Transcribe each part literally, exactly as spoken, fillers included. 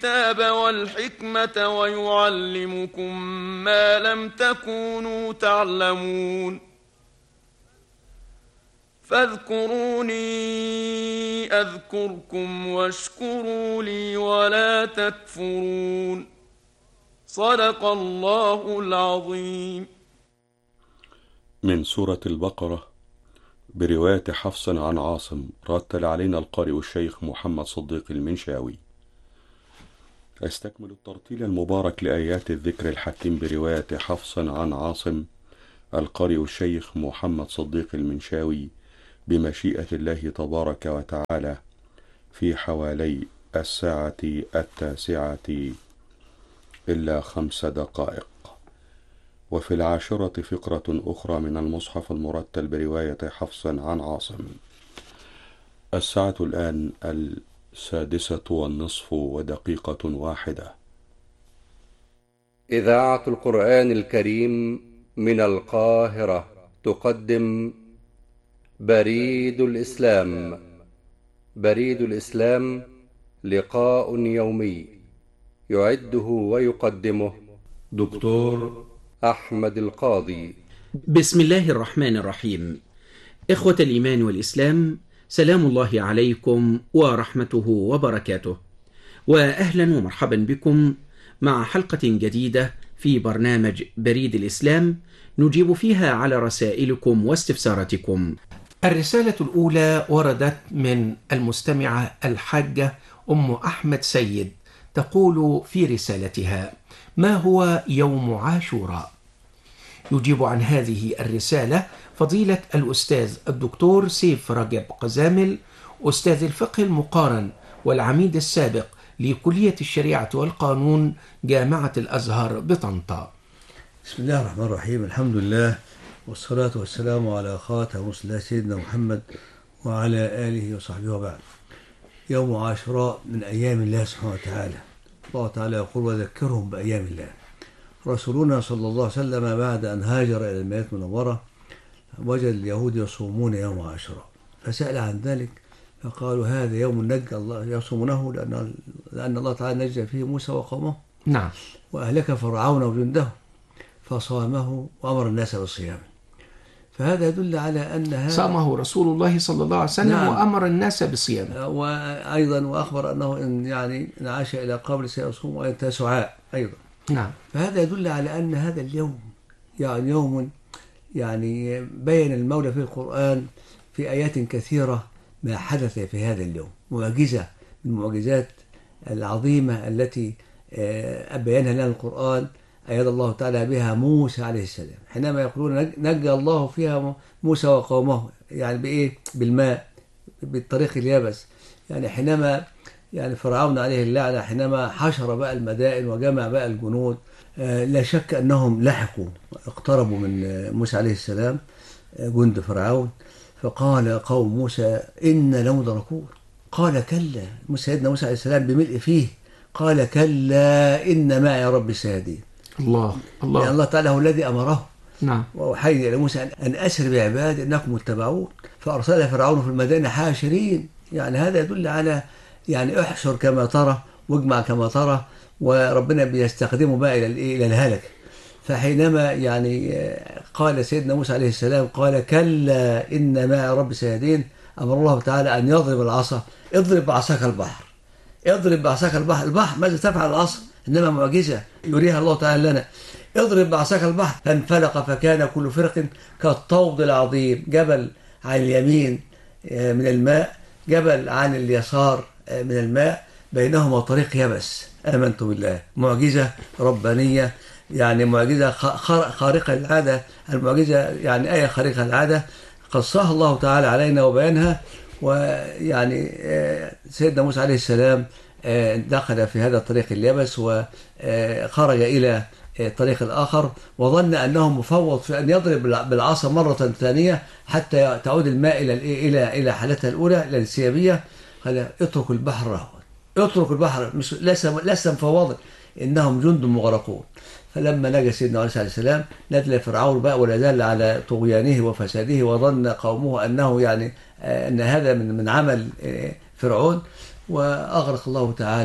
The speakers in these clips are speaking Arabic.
الكتاب والحكمة ويعلمكم ما لم تكونوا تعلمون فاذكروني أذكركم واشكروا لي ولا تكفرون. صدق الله العظيم. من سورة البقرة برواية حفص عن عاصم، رتل علينا القارئ الشيخ محمد صديق المنشاوي. استكمل الترتيل المبارك لآيات الذكر الحكيم برواية حفص عن عاصم، القارئ الشيخ محمد صديق المنشاوي بمشيئة الله تبارك وتعالى في حوالي الساعة التاسعة إلا خمس دقائق. وفي العاشرة فقرة أخرى من المصحف المرتل برواية حفص عن عاصم. الساعة الآن السادسة والنصف ودقيقة واحدة. إذاعة القرآن الكريم من القاهرة تقدم بريد الإسلام. بريد الإسلام لقاء يومي يعده ويقدمه دكتور أحمد القاضي. بسم الله الرحمن الرحيم. إخوة الإيمان والإسلام، سلام الله عليكم ورحمته وبركاته، وأهلا ومرحبا بكم مع حلقة جديدة في برنامج بريد الإسلام نجيب فيها على رسائلكم واستفساراتكم. الرسالة الأولى وردت من المستمعة الحاجة أم أحمد سيد، تقول في رسالتها: ما هو يوم عاشوراء؟ يجيب عن هذه الرسالة فضيلة الأستاذ الدكتور سيف رجب قزامل، أستاذ الفقه المقارن والعميد السابق لكلية الشريعة والقانون جامعة الأزهر بطنطا. بسم الله الرحمن الرحيم. الحمد لله والصلاة والسلام على خاتم رسل الله سيدنا محمد وعلى آله وصحبه وبعد. يوم عاشوراء من أيام الله سبحانه وتعالى. الله تعالى يقول: وذكرهم بأيام الله. رسولنا صلى الله عليه وسلم بعد أن هاجر إلى المدينة المنورة وجد اليهود يصومون يوم عاشوراء، فسأل عن ذلك فقالوا: هذا يوم نجى الله يصومونه لأن لأن الله تعالى نجى فيه موسى وقومه، نعم، وأهلك فرعون وجنده، فصامه وأمر الناس بالصيام. فهذا يدل على أن صامه رسول الله صلى الله عليه وسلم، نعم، وأمر الناس بالصيام، وأيضا وأخبر أنه إن يعني إن عاش إلى قبل سيصوم وإن تسعاء أيضا، نعم. فهذا يدل على أن هذا اليوم يعني يوم يعني بين المولى في القرآن في آيات كثيرة ما حدث في هذا اليوم، معجزة من المعجزات العظيمة التي أبينها لنا القرآن، أيد الله تعالى بها موسى عليه السلام حينما يقولون نجى الله فيها موسى وقومه، يعني بإيه؟ بالماء، بالطريق اليابس، يعني حينما يعني فرعون عليه اللعنة حينما حشر بقى المدائن وجمع بقى الجنود، آه لا شك أنهم لحقوا اقتربوا من موسى عليه السلام جند فرعون، فقال قوم موسى إن لمدركون. قال كلا، سيدنا موسى عليه السلام بملء فيه قال كلا إن معي ربي سيهدين. الله الله لأن الله تعالى هو الذي أمره، نعم، وأوحينا إلى موسى أن أسر بعبادي إنكم متبعون، فأرسل فرعون في المدائن حاشرين. يعني هذا يدل على يعني احشر كما ترى واجمع كما ترى، وربنا بيستخدمه بقى إلى إلى الهلك. فحينما يعني قال سيدنا موسى عليه السلام قال كلا إن معي ربي سيهدين، أمر الله تعالى أن يضرب العصا. اضرب بعصاك البحر، اضرب بعصاك البحر. البحر ماذا تفعل العصا؟ إنما معجزة يريها الله تعالى لنا. اضرب بعصاك البحر فانفلق فكان كل فرق كالطود العظيم. جبل عن اليمين من الماء، جبل عن اليسار من الماء، بينهما طريق يبس. آمنت بالله. معجزة ربانية، يعني معجزة خارقة للعادة. المعجزة يعني آية خارقة للعادة قصها الله تعالى علينا وبيانها. ويعني سيدنا موسى عليه السلام دخل في هذا الطريق اليبس وخرج إلى الطريق الآخر، وظن أنه مفوض في أن يضرب بالعصا مرة ثانية حتى تعود الماء إلى إلى إلى حالتها الأولى، إلى الانسيابية. قال اترك البحر رهوا، اترك البحر، مش ليس ليس مفوضا، إنهم جند مغرقون. فلما نجا سيدنا موسى عليه السلام نزل فرعون بقى ولا زال على طغيانه وفساده، وظن قومه أنه يعني أن هذا من من عمل فرعون، وأغرق الله تعالى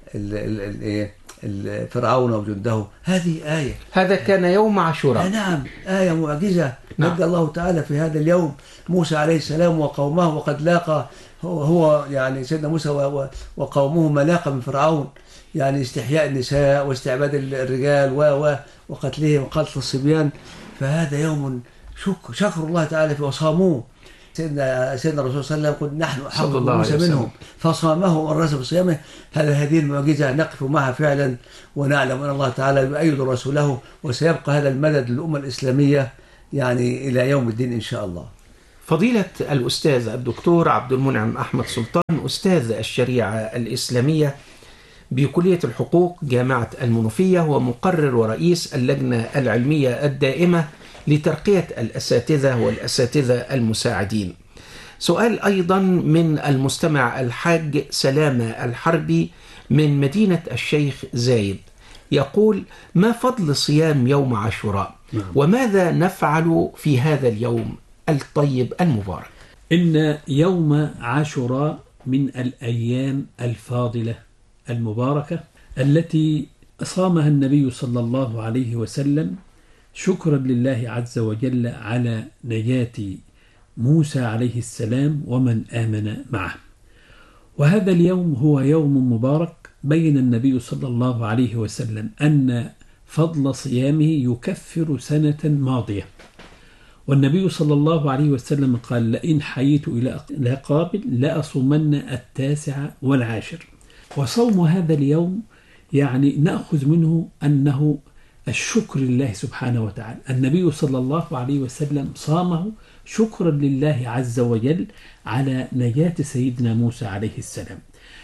ال- ال- ال- إيه؟ ال- فرعون وجنده. هذه آية. هذا كان يوم عاشوراء. آه نعم، آية معجزة. نعم. نجى الله تعالى في هذا اليوم موسى عليه السلام وقومه، وقد لاقى هو, هو يعني سيدنا موسى و- و- وقومه ما لاقى من فرعون، يعني استحياء النساء واستعباد الرجال و و وقتلهم وقتل الصبيان. فهذا يوم شكر شكر الله تعالى فيه، وصاموه. سيدنا سيدنا الرسول صلى الله عليه وسلم قل نحن أحق صلى الله موسى عليه وسلم. منهم فصامه ورث بصيامه. هذا هذه المعجزة نقف معها فعلا، ونعلم أن الله تعالى يؤيد رسوله، وسيبقى هذا المدد للأمة الإسلامية يعني إلى يوم الدين إن شاء الله. فضيلة الأستاذ الدكتور عبد المنعم أحمد سلطان، أستاذ الشريعة الإسلامية بكلية الحقوق جامعة المنوفية، ومقرر ورئيس اللجنة العلمية الدائمة لترقية الأساتذة والأساتذة المساعدين. سؤال أيضا من المستمع الحاج سلامة الحربي من مدينة الشيخ زايد، يقول: ما فضل صيام يوم عاشوراء؟ وماذا نفعل في هذا اليوم الطيب المبارك؟ إن يوم عاشوراء من الأيام الفاضلة المباركة التي صامها النبي صلى الله عليه وسلم شكرا لله عز وجل على نجاة موسى عليه السلام ومن آمن معه. وهذا اليوم هو يوم مبارك بين النبي صلى الله عليه وسلم أن فضل صيامه يكفر سنة ماضية. والنبي صلى الله عليه وسلم قال: لئن حييت إلى قابل لأصومن التاسع والعاشر. وصوم هذا اليوم يعني نأخذ منه أنه الشكر لله سبحانه وتعالى. النبي صلى الله عليه وسلم صامه شكرا لله عز وجل على نجاة سيدنا موسى عليه السلام.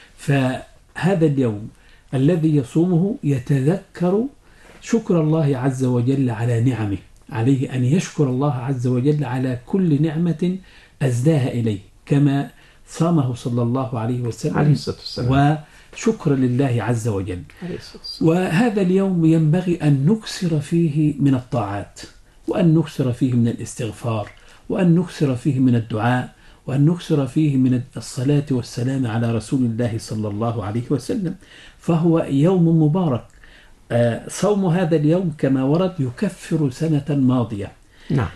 فهذا اليوم الذي يصومه يتذكر شكر الله عز وجل على نعمه، عليه أن يشكر الله عز وجل على كل نعمة أزداها إليه، كما صامه صلى الله عليه وسلم عليه الصلاة والسلام، وشكر لله عز وجل. عليه الصلاة والسلام. وهذا اليوم ينبغي أن نكثر فيه من الطاعات، وأن نكثر فيه من الاستغفار، وأن نكثر فيه من الدعاء، وأن نكثر فيه من الصلاة والسلام على رسول الله صلى الله عليه وسلم. فهو يوم مبارك. صوم هذا اليوم كما ورد يكفر سنة ماضية. نعم.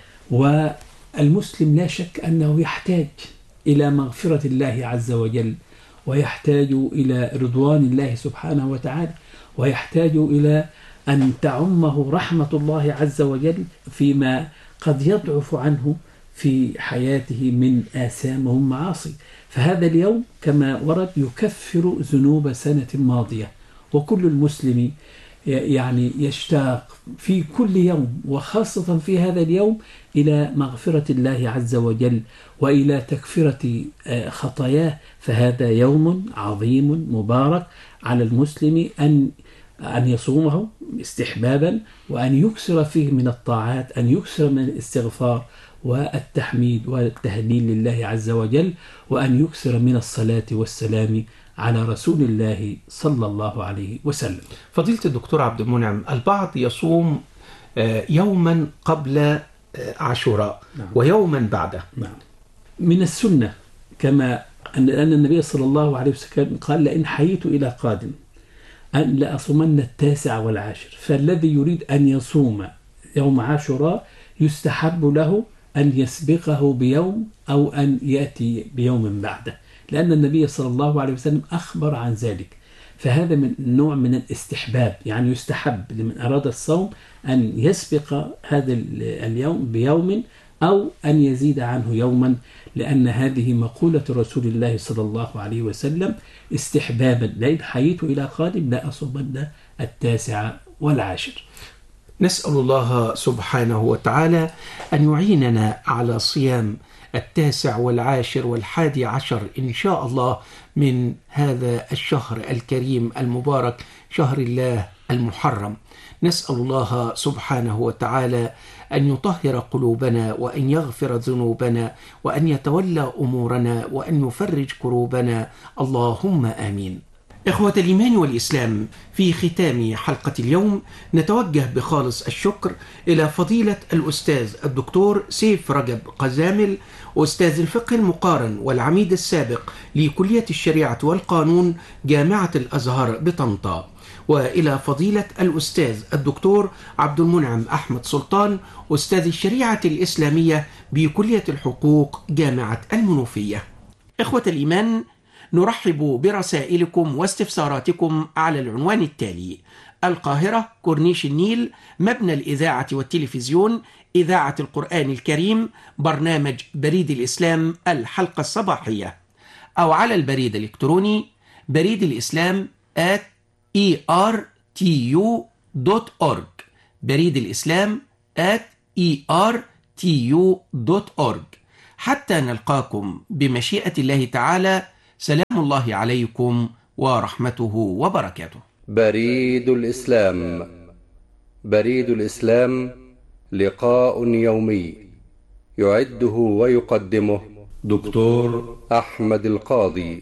والمسلم لا شك أنه يحتاج إلى مغفرة الله عز وجل، ويحتاج إلى رضوان الله سبحانه وتعالى، ويحتاج إلى أن تعمه رحمة الله عز وجل فيما قد يضعف عنه في حياته من آثام ومعاصي. فهذا اليوم كما ورد يكفر ذنوب سنة ماضية. وكل المسلم يعني يشتاق في كل يوم، وخاصة في هذا اليوم، إلى مغفرة الله عز وجل وإلى تكفرة خطاياه. فهذا يوم عظيم مبارك على المسلم أن أن يصومه استحبابا، وأن يكثر فيه من الطاعات، أن يكثر من الاستغفار والتحميد والتهليل لله عز وجل، وأن يكثر من الصلاة والسلام على رسول الله صلى الله عليه وسلم. فضيلة الدكتور عبد المنعم، البعض يصوم يوما قبل عاشوراء، نعم، ويوما بعده. نعم. من السنة كما أن النبي صلى الله عليه وسلم قال: لئن حييت إلى قادم أن لأصومن التاسع والعاشر. فالذي يريد أن يصوم يوم عاشوراء يستحب له أن يسبقه بيوم أو أن يأتي بيوم بعده، لأن النبي صلى الله عليه وسلم أخبر عن ذلك. فهذا من نوع من الاستحباب، يعني يستحب لمن أراد الصوم أن يسبق هذا اليوم بيوم أو أن يزيد عنه يوما، لأن هذه مقولة رسول الله صلى الله عليه وسلم استحبابا: لئن حييت إلى قادم لا أصومن التاسع والعاشر. نسأل الله سبحانه وتعالى أن يعيننا على صيام التاسع والعاشر والحادي عشر إن شاء الله من هذا الشهر الكريم المبارك، شهر الله المحرم. نسأل الله سبحانه وتعالى أن يطهر قلوبنا، وأن يغفر ذنوبنا، وأن يتولى أمورنا، وأن يفرج كروبنا، اللهم آمين. إخوة الإيمان والإسلام، في ختام حلقة اليوم نتوجه بخالص الشكر إلى فضيلة الأستاذ الدكتور سيف رجب قزامل، أستاذ الفقه المقارن والعميد السابق لكلية الشريعة والقانون جامعة الأزهر بطنطا، وإلى فضيلة الأستاذ الدكتور عبد المنعم أحمد سلطان، أستاذ الشريعة الإسلامية بكلية الحقوق جامعة المنوفية. إخوة الإيمان، نرحب برسائلكم واستفساراتكم على العنوان التالي: القاهرة، كورنيش النيل، مبنى الإذاعة والتلفزيون، إذاعة القرآن الكريم، برنامج بريد الإسلام الحلقة الصباحية، أو على البريد الإلكتروني بريد الإسلام at إي آر تي يو دوت أورج، بريد الإسلام at إي آر تي يو دوت أورج. حتى نلقاكم بمشيئة الله تعالى، سلام الله عليكم ورحمته وبركاته. بريد الإسلام. بريد الإسلام لقاء يومي يعده ويقدمه دكتور أحمد القاضي.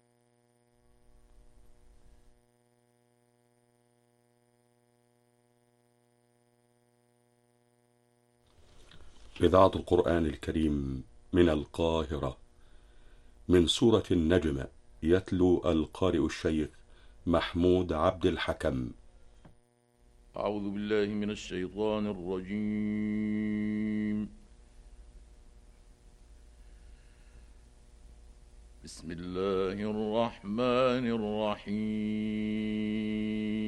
إذاعة القرآن الكريم من القاهرة، من سورة النجم، يتلو القارئ الشيخ محمود عبد الحكم. أعوذ بالله من الشيطان الرجيم. بسم الله الرحمن الرحيم.